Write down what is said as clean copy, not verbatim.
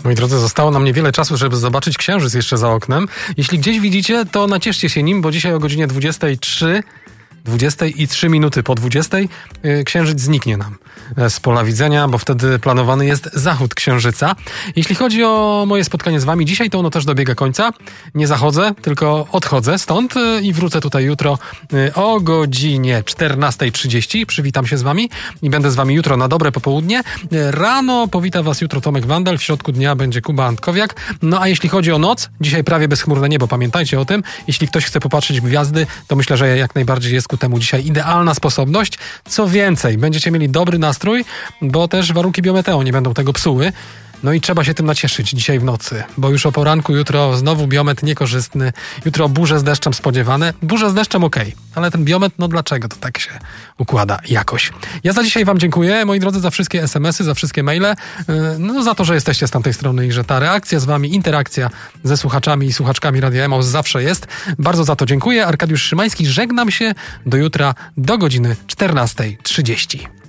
Moi drodzy, zostało nam niewiele czasu, żeby zobaczyć księżyc jeszcze za oknem. Jeśli gdzieś widzicie, to nacieszcie się nim, bo dzisiaj o godzinie 23 minuty po 20 księżyc zniknie nam z pola widzenia, bo wtedy planowany jest zachód księżyca. Jeśli chodzi o moje spotkanie z wami dzisiaj, to ono też dobiega końca. Nie zachodzę, tylko odchodzę stąd i wrócę tutaj jutro o godzinie 14:30. Przywitam się z wami i będę z wami jutro na dobre popołudnie. Rano powita was jutro Tomek Wandel, w środku dnia będzie Kuba Antkowiak. No a jeśli chodzi o noc, dzisiaj prawie bezchmurne niebo, pamiętajcie o tym. Jeśli ktoś chce popatrzeć w gwiazdy, to myślę, że jak najbardziej jest ku temu dzisiaj idealna sposobność. Co więcej, będziecie mieli dobry nastrój, bo też warunki biometeo nie będą tego psuły. No i trzeba się tym nacieszyć dzisiaj w nocy, bo już o poranku jutro znowu biometr niekorzystny. Jutro burze z deszczem spodziewane. Burze z deszczem okej, ale ten biometr, no dlaczego to tak się układa jakoś? Ja za dzisiaj wam dziękuję, moi drodzy, za wszystkie SMS-y, za wszystkie maile, no za to, że jesteście z tamtej strony i że ta reakcja z wami, interakcja ze słuchaczami i słuchaczkami Radia Emaus zawsze jest. Bardzo za to dziękuję. Arkadiusz Szymański, żegnam się do jutra do godziny 14:30.